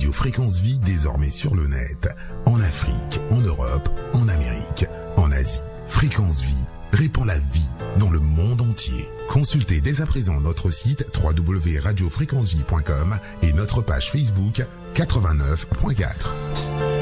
Radio Fréquence Vie désormais sur le net. En Afrique, en Europe, en Amérique, en Asie. Fréquence Vie répand la vie dans le monde entier. Consultez dès à présent notre site www.radiofréquencevie.com et notre page Facebook 89.4.